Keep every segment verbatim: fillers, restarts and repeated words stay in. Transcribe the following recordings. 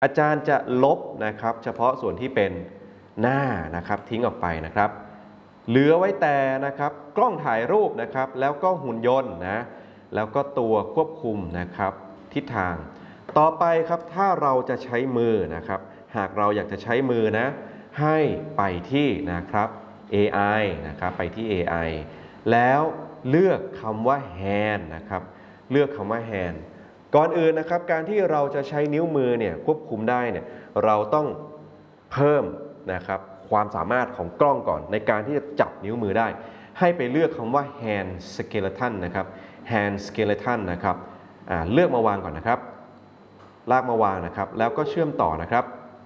อาจารย์จะลบนะครับเฉพาะส่วนที่เป็นหน้านะครับทิ้งออกไปนะครับเหลือไว้แต่นะครับกล้องถ่ายรูปนะครับแล้วก็หุ่นยนต์นะแล้วก็ตัวควบคุมนะครับทิศทางต่อไปครับถ้าเราจะใช้มือนะครับหากเราอยากจะใช้มือนะให้ไปที่นะครับ เอ ไอ นะครับไปที่ เอ ไอ แล้วเลือกคำว่า hand นะครับเลือกคำว่า hand ก่อนอื่นนะครับการที่เราจะใช้นิ้วมือเนี่ยควบคุมได้เนี่ยเราต้องเพิ่มนะครับความสามารถของกล้องก่อนในการที่จะจับนิ้วมือได้ให้ไปเลือกคำว่า hand skeleton นะครับ hand skeleton นะครับเลือกมาวางก่อนนะครับลากมาวางนะครับแล้วก็เชื่อมต่อนะครับ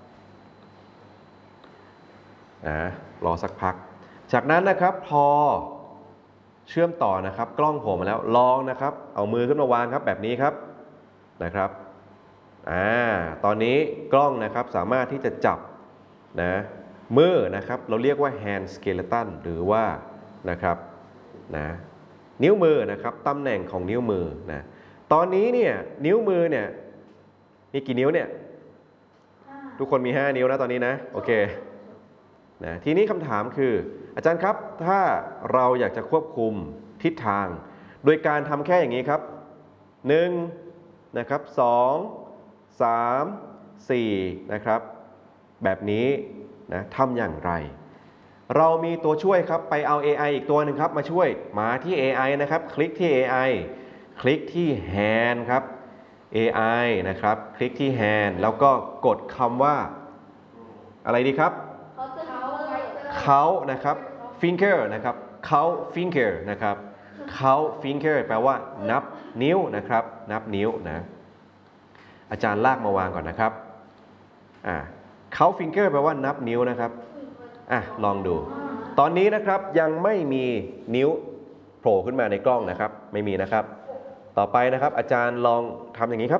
รอสักพักจากนั้นนะครับพอเชื่อมต่อนะครับกล้องโผล่มาแล้วลองนะครับเอามือขึ้นมาวางครับแบบนี้ครับนะครับอ่าตอนนี้กล้องนะครับสามารถที่จะจับนะมือนะครับเราเรียกว่า hand skeleton หรือว่านะครับนะนิ้วมือนะครับตำแหน่งของนิ้วมือนะตอนนี้เนี่ยนิ้วมือเนี่ยมีกี่นิ้วเนี่ยทุกคนมีห้านิ้วนะตอนนี้นะโอเคนะทีนี้คำถามคืออาจารย์ครับถ้าเราอยากจะควบคุมทิศทางโดยการทำแค่อย่างนี้ครับหนึ่งนะครับสองสามสี่นะครับแบบนี้นะทำอย่างไรเรามีตัวช่วยครับไปเอา เอ ไอ อีกตัวหนึ่งครับมาช่วยมาที่ เอ ไอ นะครับคลิกที่ เอ ไอ คลิกที่ hand ครับ เอ ไอ นะครับคลิกที่ hand แล้วก็กดคำว่าอะไรดีครับเขานะครับ finger นะครับเขา finger นะครับเขา finger แปลว่านับนิ้วนะครับนับนิ้วนะอาจารย์ลากมาวางก่อนนะครับอ่าเขา finger แปลว่านับนิ้วนะครับอ่ะลองดูตอนนี้นะครับยังไม่มีนิ้วโผล่ขึ้นมาในกล้องนะครับไม่มีนะครับต่อไปนะครับอาจารย์ลองทำอย่างนี้ครับ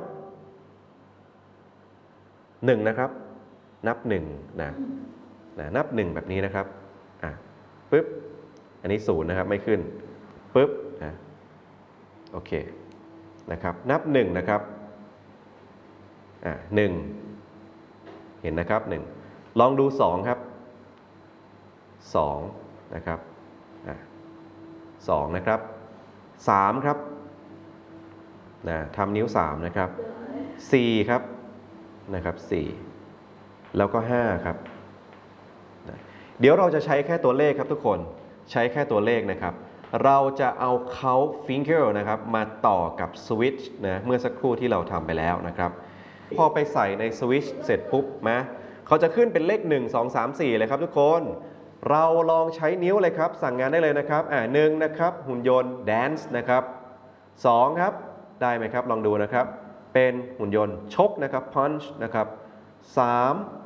หนึ่งนะครับนับหนึ่งนะนะนับหนึ่งแบบนี้นะครับอ่ะปึ๊บอันนี้ศูนย์นะครับไม่ขึ้นปึ๊บนะโอเคนะครับนับหนึ่งนะครับอ่ะหนึ่งเห็นนะครับหนึ่งลองดูสองครับสองนะครับอ่ะสองนะครับสามครับนะทำนิ้วสามนะครับสี่ครับนะครับสี่แล้วก็ห้าครับเดี๋ยวเราจะใช้แค่ตัวเลขครับทุกคนใช้แค่ตัวเลขนะครับเราจะเอาเขา finger นะครับมาต่อกับ switch นะเมื่อสักครู่ที่เราทำไปแล้วนะครับพอไปใส่ใน switch เสร็จปุ๊บนะเขาจะขึ้นเป็นเลขหนึ่ง สอง สาม สี่เลยครับทุกคนเราลองใช้นิ้วเลยครับสั่งงานได้เลยนะครับอ่าหนึ่งนะครับหุ่นยนต์ dance นะครับสองครับได้ไหมครับลองดูนะครับเป็นหุ่นยนต์ชกนะครับ punch นะครับสาม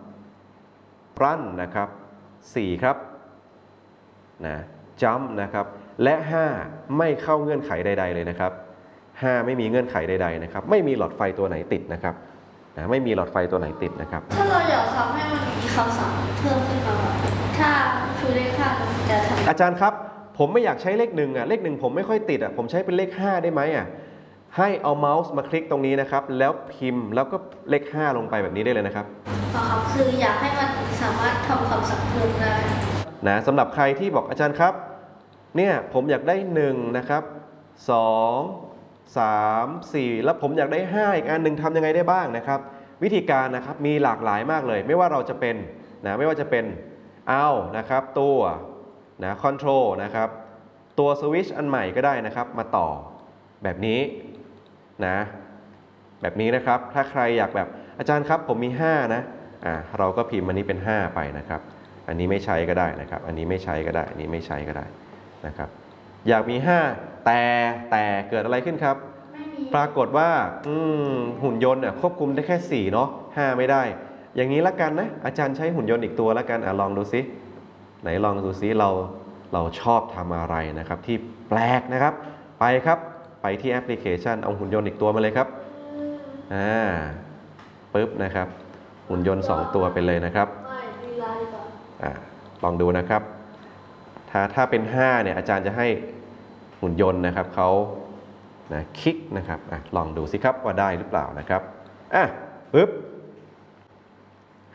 run นะครับสี่ครับนะ jump นะครับและห้าไม่เข้าเงื่อนไขใดๆเลยนะครับห้าไม่มีเงื่อนไขใดๆนะครับไม่มีหลอดไฟตัวไหนติดนะครับนะไม่มีหลอดไฟตัวไหนติดนะครับถ้าเราอยากทำให้มันมีคำสั่งเพิ่มขึ้นมาถ้าชูเลขห้าจะทำอาจารย์ครับผมไม่อยากใช้เลขหนึ่งอ่ะเลขหนึ่งผมไม่ค่อยติดอ่ะผมใช้เป็นเลขห้าได้ไหมอ่ะให้เอาเมาส์มาคลิกตรงนี้นะครับแล้วพิมพ์แล้วก็เลขห้าลงไปแบบนี้ได้เลยนะครับครับคืออยากให้มันสามารถทำคำสั่งเพิ่มได้นะสำหรับใครที่บอกอาจารย์ครับเนี่ยผมอยากได้หนึ่งนะครับสองสามสี่แล้วผมอยากได้ห้าอีกอันหนึ่งทำยังไงได้บ้างนะครับวิธีการนะครับมีหลากหลายมากเลยไม่ว่าเราจะเป็นนะไม่ว่าจะเป็นเอานะครับตัวนะคอนโทรลนะครับตัวสวิตช์อันใหม่ก็ได้นะครับมาต่อแบบนี้นะแบบนี้นะครับถ้าใครอยากแบบอาจารย์ครับผมมีห้านะอ่าเราก็พิมพ์อันนี้เป็นห้าไปนะครับอันนี้ไม่ใช้ก็ได้นะครับอันนี้ไม่ใช้ก็ได้อันนี้ไม่ใช้ก็ได้นะครับอยากมีห้าแต่แต่เกิดอะไรขึ้นครับปรากฏว่าหุ่นยนต์ควบคุมได้แค่สี่เนาะห้าไม่ได้อย่างนี้ละกันนะอาจารย์ใช้หุ่นยนต์อีกตัวละกันอ่ะลองดูซิไหนลองดูซิเราเราชอบทำอะไรนะครับที่แปลกนะครับไปครับไปที่แอปพลิเคชันเอาหุ่นยนต์อีกตัวมาเลยครับอ่าปึ๊บนะครับหุ่นยนต์สองตัวไปเลยนะครับอ่าลองดูนะครับถ้าถ้าเป็นห้าเนี่ยอาจารย์จะให้หุ่นยนต์นะครับเขานะคลิกนะครับอ่ะลองดูสิครับว่าได้หรือเปล่านะครับอ่ะปึ๊บ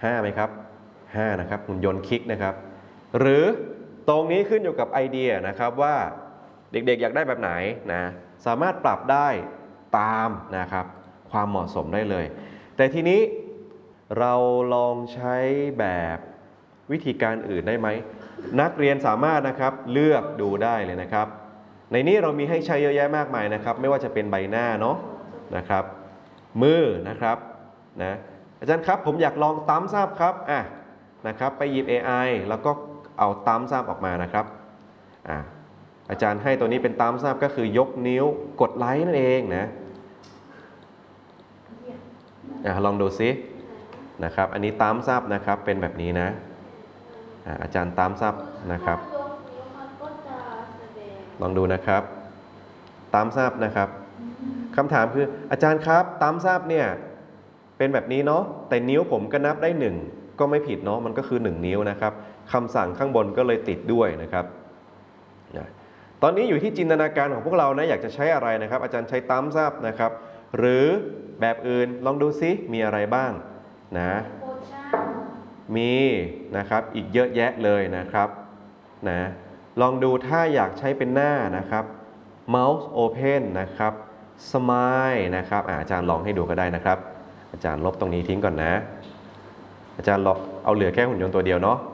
ห้าไหมครับห้านะครับหุ่นยนต์คลิกนะครับหรือตรงนี้ขึ้นอยู่กับไอเดียนะครับว่าเด็กๆอยากได้แบบไหนนะสามารถปรับได้ตามนะครับความเหมาะสมได้เลยแต่ทีนี้เราลองใช้แบบวิธีการอื่นได้ไหมนักเรียนสามารถนะครับเลือกดูได้เลยนะครับในนี้เรามีให้ใช้เยอะแยะมากมายนะครับไม่ว่าจะเป็นใบหน้าเนาะนะครับมือนะครับนะอาจารย์ครับผมอยากลองตั้มทราบครับอ่ะนะครับไปหยิบ เอ ไอ แล้วก็เอาตั้มทราบออกมานะครับอ่ะอาจารย์ให้ตัวนี้เป็นตั้มทราบก็คือยกนิ้วกดไลค์นั่นเองนะอ่ะลองดูซินะครับอันนี้ตั้มทราบนะครับเป็นแบบนี้นะอ่ะอาจารย์ตั้มทราบนะครับลองดูนะครับตั้มทราบนะครับคำถามคืออาจารย์ครับตั้มทราบเนี่ยเป็นแบบนี้เนาะแต่นิ้วผมก็นับได้หนึ่งก็ไม่ผิดเนาะมันก็คือหนึ่งนิ้วนะครับคำสั่งข้างบนก็เลยติดด้วยนะครับตอนนี้อยู่ที่จินตนาการของพวกเรานะอยากจะใช้อะไรนะครับอาจารย์ใช้ตั้มทราบนะครับหรือแบบอื่นลองดูซิมีอะไรบ้างนะมีนะครับอีกเยอะแยะเลยนะครับนะลองดูถ้าอยากใช้เป็นหน้านะครับ Mouse Open นะครับ Smile นะครับอ่าอาจารย์ลองให้ดูก็ได้นะครับอาจารย์ลบตรงนี้ทิ้งก่อนนะอาจารย์ลองเอาเหลือแค่หุ่นยนต์ตัวเดียวเนาะ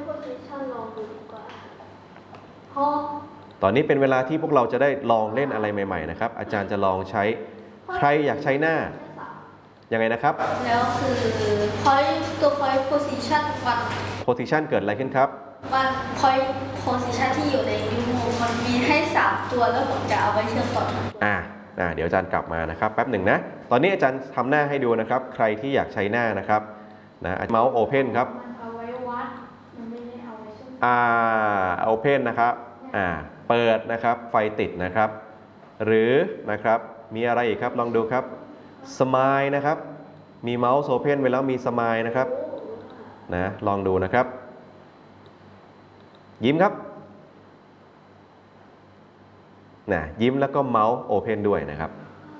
ตอนนี้เป็นเวลาที่พวกเราจะได้ลองเล่นอะไรใหม่ๆนะครับอาจารย์จะลองใช้ใครอยากใช้หน้ายังไงนะครับแล้วคือ point ตัว point position วัน position เกิดอะไรขึ้นครับวัน point position ที่อยู่ในนิ้วมือมันมีให้สามตัวแล้วผมจะเอาไว้เชื่อมต่ออ่าอ่าเดี๋ยวอาจารย์กลับมานะครับแป๊บหนึ่งนะตอนนี้อาจารย์ทำหน้าให้ดูนะครับใครที่อยากใช้หน้านะครับนะเมาส์ Open ครับเอาไว้วัดมันไม่ได้เอาไว้เชื่อมอ่า Open นะครับอ่าเปิดนะครับไฟติดนะครับหรือนะครับมีอะไรอีกครับลองดูครับ Smile นะครับมีเมาส์ Open ไว้แล้วมี Smile นะครับนะลองดูนะครับยิ้มครับนะยิ้มแล้วก็เมาส์ Open ด้วยนะครับ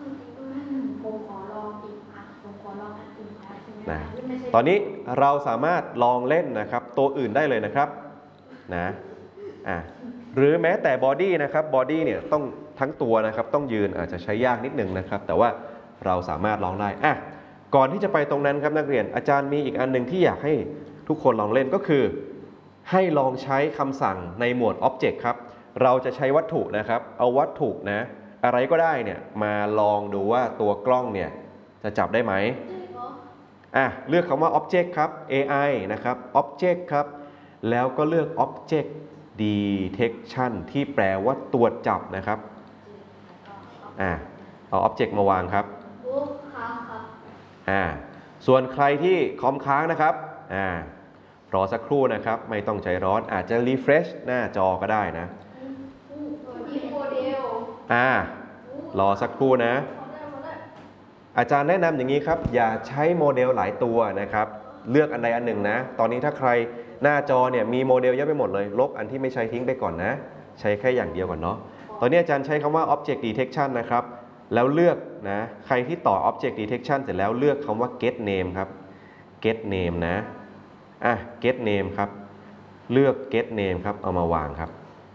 นะตอนนี้เราสามารถลองเล่นนะครับตัวอื่นได้เลยนะครับนะอ่ะหรือแม้แต่บอดี้นะครับบอดี้เนี่ยต้องทั้งตัวนะครับต้องยืนอาจจะใช้ยากนิดนึงนะครับแต่ว่าเราสามารถลองได้อ่ะก่อนที่จะไปตรงนั้นครับนักเรียนอาจารย์มีอีกอันหนึ่งที่อยากให้ทุกคนลองเล่นก็คือให้ลองใช้คำสั่งในหมวด Object ครับเราจะใช้วัตถุนะครับเอาวัตถุนะอะไรก็ได้เนี่ยมาลองดูว่าตัวกล้องเนี่ยจะจับได้ไหมอ่ะเลือกคำว่า Object ครับ เอ ไอ นะครับ Object ครับแล้วก็เลือก Object Detection ที่แปลว่าตรวจจับนะครับอ่ะเอา Object มาวางครับอ่าส่วนใครที่คอมค้างนะครับอ่ารอสักครู่นะครับไม่ต้องใจร้อนอาจจะ refresh หน้าจอก็ได้นะอ่ารอสักครู่นะอาจารย์แนะนำอย่างนี้ครับอย่าใช้โมเดลหลายตัวนะครับเลือกอันใดอันหนึ่งนะตอนนี้ถ้าใครหน้าจอเนี่ยมีโมเดลเยอะไปหมดเลยลบอันที่ไม่ใช้ทิ้งไปก่อนนะใช้แค่อย่างเดียวก่อนเนาะตอนนี้อาจารย์ใช้คำว่า object detection นะครับแล้วเลือกนะใครที่ต่อ object detection เสร็จแล้วเลือกคำว่า get name ครับ get name นะอ่ะ get name ครับเลือก get name ครับเอามาวางครับ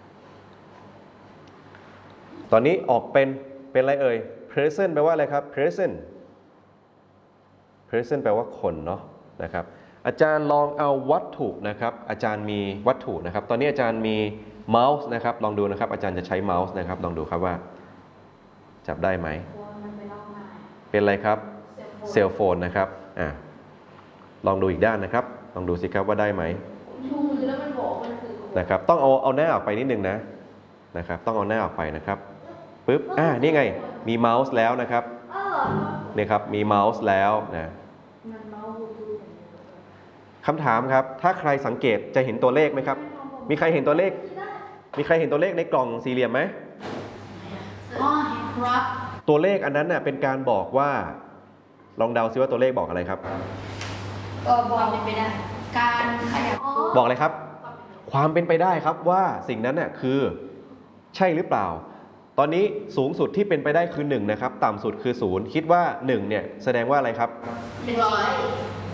ตอนนี้ออกเป็นเป็นอะไรเอ่ย present แปลว่าอะไรครับ present present แปลว่าคนเนาะนะครับอาจารย์ลองเอาวัตถุนะครับอาจารย์มีวัตถุนะครับตอนนี้อาจารย์มีเมาส์นะครับลองดูนะครับอาจารย์จะใช้เมาส์นะครับลองดูครับว่าจับได้ไหมเป็นอะไรครับเซลโฟนนะครับอ่ะลองดูอีกด้านนะครับลองดูสิครับว่าได้ไหมนะครับต้องเอาเอาหน้าออกไปนิดนึงนะนะครับต้องเอาหน้าออกไปนะครับปึ๊บอ่านี่ไงมีเมาส์แล้วนะครับนี่ครับมีเมาส์แล้วนะคำถามครับถ้าใครสังเกตจะเห็นตัวเลขไหมครับมีใครเห็นตัวเลขมีใครเห็นตัวเลขในกล่องสี่เหลี่ยมไหมอ๋อเห็นครับตัวเลขอันนั้นน่ะเป็นการบอกว่าลองเดาซิว่าตัวเลขบอกอะไรครับก็บอกเป็นไปได้การขยับบอกอะไรครับความเป็นไปได้ครับว่าสิ่งนั้นน่ะคือใช่หรือเปล่าตอนนี้สูงสุดที่เป็นไปได้คือหนึ่งนะครับต่ำสุดคือศูนย์คิดว่าหนึ่งเนี่ยแสดงว่าอะไรครับเป็นร้อย